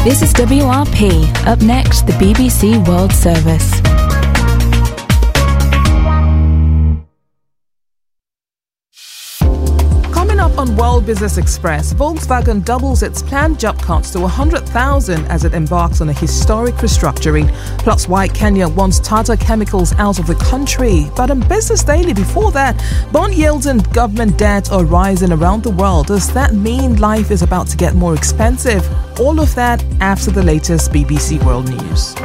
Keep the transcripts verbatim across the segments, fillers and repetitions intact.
This is W R P. Up next, the B B C World Service. Coming up on World Business Express, Volkswagen doubles its planned job cuts to one hundred thousand as it embarks on a historic restructuring. Plus, why Kenya wants Tata Chemicals out of the country. But on Business Daily before that, bond yields and government debt are rising around the world. Does that mean life is about to get more expensive? All of that after the latest B B C World News.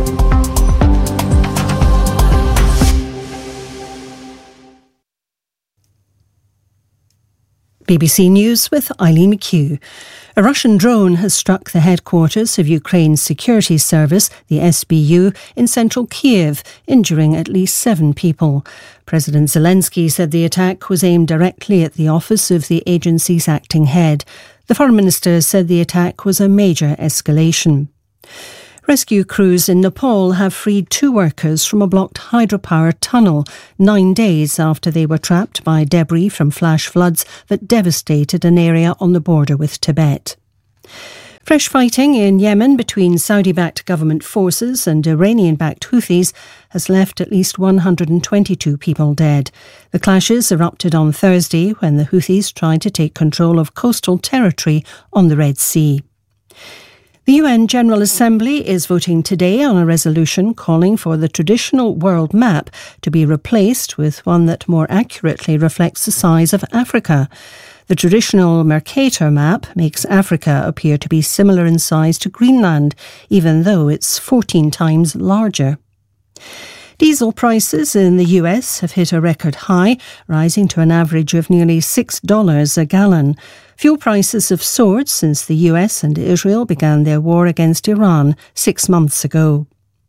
B B C News with Eileen McHugh. A Russian drone has struck the headquarters of Ukraine's security service, the S B U, in central Kiev, injuring at least seven people. President Zelensky said the attack was aimed directly at the office of the agency's acting head. The foreign minister said the attack was a major escalation. Rescue crews in Nepal have freed two workers from a blocked hydropower tunnel nine days after they were trapped by debris from flash floods that devastated an area on the border with Tibet. Fresh fighting in Yemen between Saudi-backed government forces and Iranian-backed Houthis has left at least one hundred twenty-two people dead. The clashes erupted on Thursday when the Houthis tried to take control of coastal territory on the Red Sea. The U N General Assembly is voting today on a resolution calling for the traditional world map to be replaced with one that more accurately reflects the size of Africa. The traditional Mercator map makes Africa appear to be similar in size to Greenland, even though it's fourteen times larger. Diesel prices in the U S have hit a record high, rising to an average of nearly six dollars a gallon. Fuel prices have soared since the U S and Israel began their war against Iran six months ago.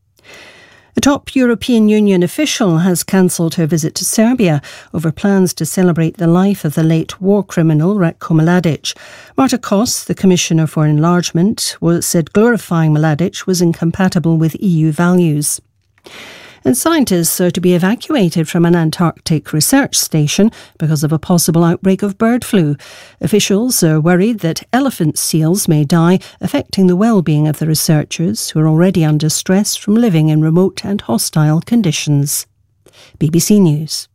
A top European Union official has cancelled her visit to Serbia over plans to celebrate the life of the late war criminal Ratko Mladic. Marta Kos, the Commissioner for Enlargement, said glorifying Mladic was incompatible with E U values. And scientists are to be evacuated from an Antarctic research station because of a possible outbreak of bird flu. Officials are worried that elephant seals may die, affecting the well-being of the researchers who are already under stress from living in remote and hostile conditions. B B C News.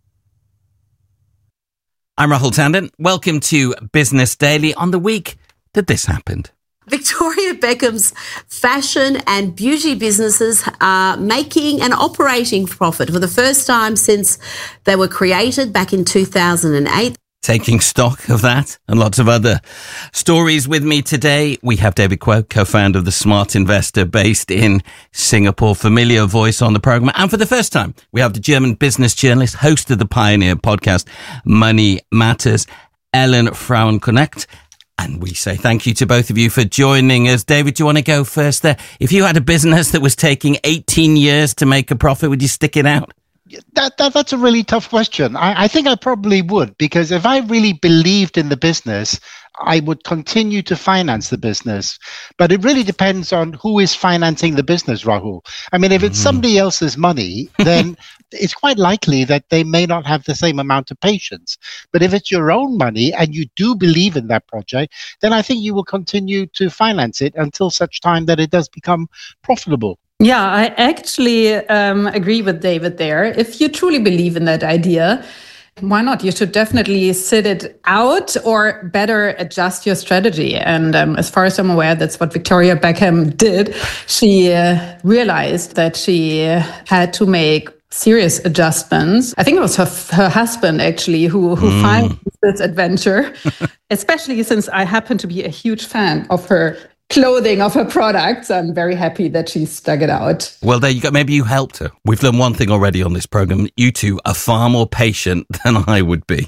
I'm Rahul Tandon. Welcome to Business Daily on the week that this happened. Victoria Beckham's fashion and beauty businesses are making and operating profit for the first time since they were created back in two thousand eight. Taking stock of that and lots of other stories with me today. We have David Kuo, co-founder of The Smart Investor based in Singapore, familiar voice on the programme. And for the first time, we have the German business journalist, host of the Pioneer podcast, Money Matters, Ellen Frauenknecht. And we say thank you to both of you for joining us. David, do you want to go first there? If you had a business that was taking eighteen years to make a profit, would you stick it out? That, that That's a really tough question. I, I think I probably would, because if I really believed in the business, I would continue to finance the business. But it really depends on who is financing the business, Rahul. I mean, if it's mm-hmm. somebody else's money, then it's quite likely that they may not have the same amount of patience. But if it's your own money and you do believe in that project, then I think you will continue to finance it until such time that it does become profitable. Yeah, I actually um, agree with David there. If you truly believe in that idea, why not? You should definitely sit it out, or better adjust your strategy. And um, as far as I'm aware, that's what Victoria Beckham did. She uh, realized that she uh, had to make serious adjustments. I think it was her her husband actually who who mm. financed this adventure, especially since I happen to be a huge fan of her clothing, of her products. I'm very happy that she stuck it out. Well, there you go. Maybe you helped her. We've learned one thing already on this program. You two are far more patient than I would be.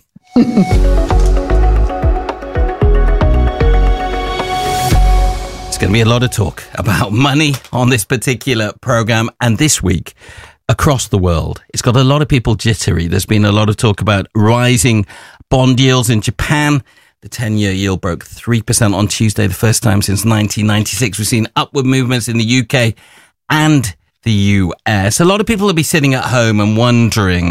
It's going to be a lot of talk about money on this particular program. And this week, across the world, it's got a lot of people jittery. There's been a lot of talk about rising bond yields in Japan. The ten-year yield broke three percent on Tuesday, the first time since nineteen ninety-six. We've seen upward movements in the U K and the U S. A lot of people will be sitting at home and wondering,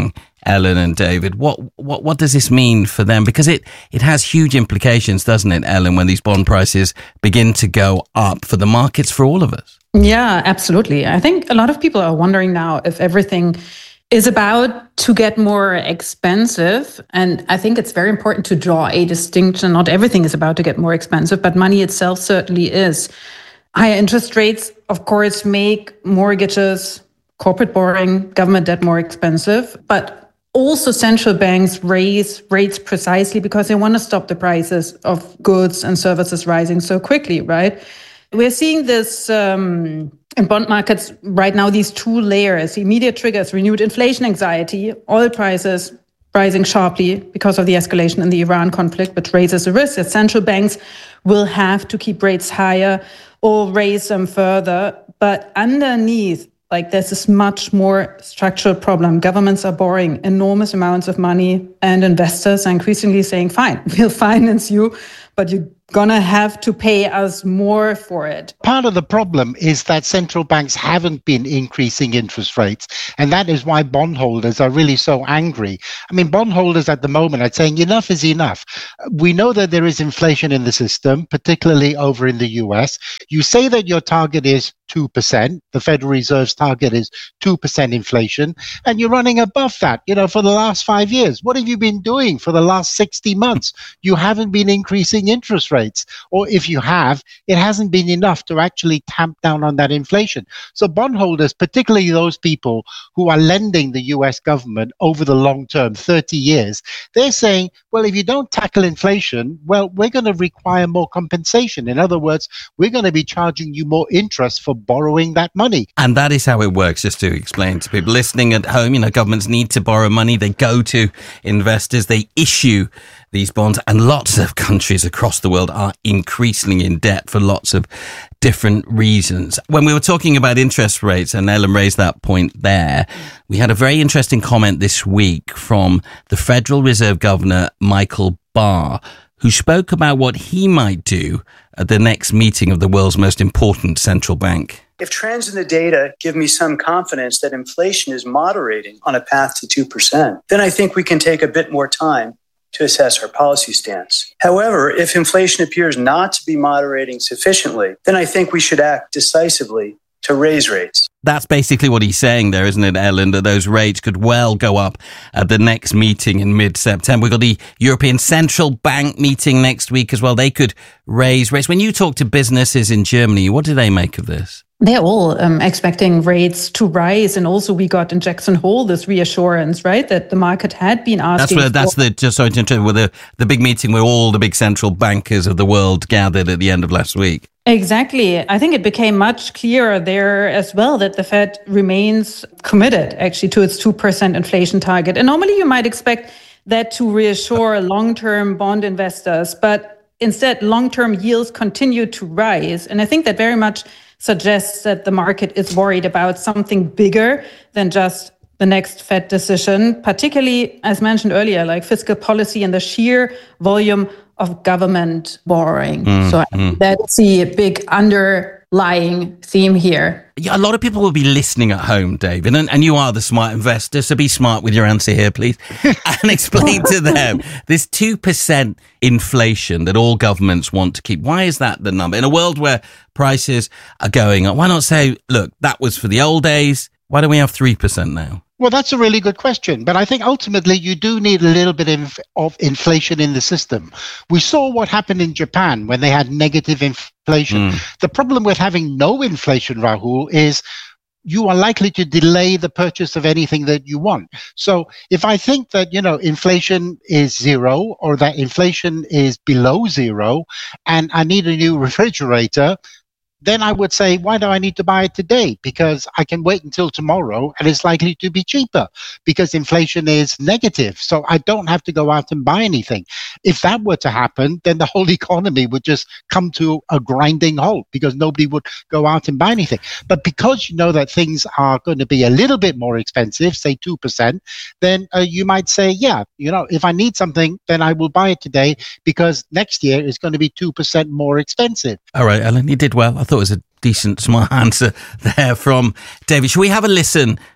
Ellen and David. What what what does this mean for them? Because it, it has huge implications, doesn't it, Ellen, when these bond prices begin to go up for the markets, for all of us? Yeah, absolutely. I think a lot of people are wondering now if everything is about to get more expensive. And I think it's very important to draw a distinction. Not everything is about to get more expensive, but money itself certainly is. Higher interest rates, of course, make mortgages, corporate borrowing, government debt more expensive. But also central banks raise rates precisely because they want to stop the prices of goods and services rising so quickly, right? We're seeing this um, in bond markets right now, these two layers, immediate triggers, renewed inflation anxiety, oil prices rising sharply because of the escalation in the Iran conflict, which raises the risk that central banks will have to keep rates higher or raise them further. But underneath, like there's this much more structural problem. Governments are borrowing enormous amounts of money and investors are increasingly saying, fine, we'll finance you, but you're going to have to pay us more for it. Part of the problem is that central banks haven't been increasing interest rates. And that is why bondholders are really so angry. I mean, bondholders at the moment are saying enough is enough. We know that there is inflation in the system, particularly over in the U S. You say that your target is two percent. The Federal Reserve's target is two percent inflation. And you're running above that, you know, for the last five years. What have you been doing for the last sixty months? You haven't been increasing interest rates. Or if you have, it hasn't been enough to actually tamp down on that inflation. So bondholders, particularly those people who are lending the U S government over the long term, thirty years, they're saying, well, if you don't tackle inflation, well, we're going to require more compensation. In other words, we're going to be charging you more interest for borrowing that money. And that is how it works, just to explain to people listening at home. You know, governments need to borrow money. They go to investors, they issue these bonds, and lots of countries across the world are increasingly in debt for lots of different reasons. When we were talking about interest rates, and Ellen raised that point there, we had a very interesting comment this week from the Federal Reserve Governor, Michael Barr, who spoke about what he might do at the next meeting of the world's most important central bank. If trends in the data give me some confidence that inflation is moderating on a path to two percent, then I think we can take a bit more time to assess our policy stance. However, if inflation appears not to be moderating sufficiently, then I think we should act decisively to raise rates. That's basically what he's saying there, isn't it, Ellen, that those rates could well go up at the next meeting in mid-September. We've got the European Central Bank meeting next week as well. They could raise rates. When you talk to businesses in Germany, what do they make of this? They're all um, expecting rates to rise. And also we got in Jackson Hole this reassurance, right, that the market had been asking. That's where, that's the, just sorry to interrupt, with the, the big meeting where all the big central bankers of the world gathered at the end of last week. Exactly. I think it became much clearer there as well that the Fed remains committed actually to its two percent inflation target. And normally you might expect that to reassure long-term bond investors, but instead long-term yields continue to rise. And I think that very much suggests that the market is worried about something bigger than just the next Fed decision, particularly, as mentioned earlier, like fiscal policy and the sheer volume of government borrowing. Mm, so mm. that's the big underlying theme here. Yeah, a lot of people will be listening at home, David, and, and you are the smart investor, so be smart with your answer here, please, and explain to them this two percent inflation that all governments want to keep. Why is that the number? In a world where prices are going up, why not say, look, that was for the old days, why don't we have three percent now? Well, that's a really good question. But I think ultimately you do need a little bit of, of inflation in the system. We saw what happened in Japan when they had negative inflation. Mm. The problem with having no inflation, Rahul, is you are likely to delay the purchase of anything that you want. So if I think that, you know, inflation is zero or that inflation is below zero and I need a new refrigerator, then I would say, why do I need to buy it today? Because I can wait until tomorrow and it's likely to be cheaper because inflation is negative. So I don't have to go out and buy anything. If that were to happen, then the whole economy would just come to a grinding halt because nobody would go out and buy anything. But because you know that things are going to be a little bit more expensive, say two percent, then uh, you might say, yeah, you know, if I need something, then I will buy it today because next year is going to be two percent more expensive. All right, Ellen, you did well. I thought it was a decent, smart answer there from David. Shall we have a listen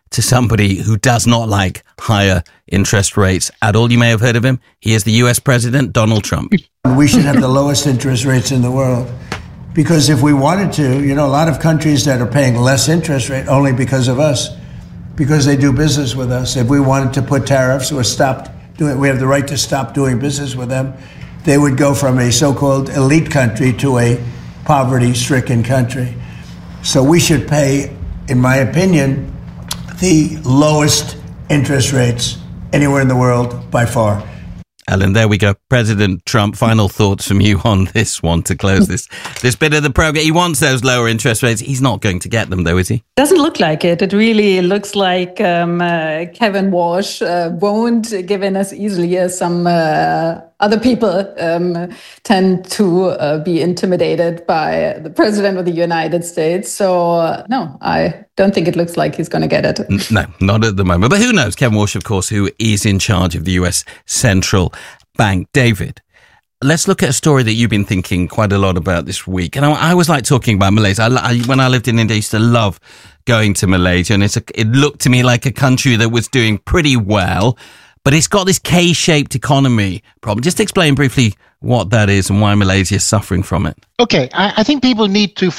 to somebody who does not like higher interest rates at all. You may have heard of him. He is the U S President, Donald Trump. We should have the lowest interest rates in the world. Because if we wanted to, you know, a lot of countries that are paying less interest rate only because of us, because they do business with us. If we wanted to put tariffs or stop doing, we have the right to stop doing business with them, they would go from a so-called elite country to a poverty-stricken country. So we should pay, in my opinion, the lowest interest rates anywhere in the world by far. Ellen, there we go. President Trump, final thoughts from you on this one to close this this bit of the program. He wants those lower interest rates. He's not going to get them, though, is he? Doesn't look like it. It really looks like um, uh, Kevin Walsh uh, won't give in as easily as some uh, other people um, tend to uh, be intimidated by the president of the United States. So, uh, no, I don't think it looks like he's going to get it. No, not at the moment. But who knows? Kevin Walsh, of course, who is in charge of the U S Central Bank. David, let's look at a story that you've been thinking quite a lot about this week. And I, I always like talking about Malaysia. I, I, when I lived in India, I used to love going to Malaysia. And it's a, it looked to me like a country that was doing pretty well. But it's got this K-shaped economy problem. Just explain briefly what that is and why Malaysia is suffering from it. Okay, I, I think people need to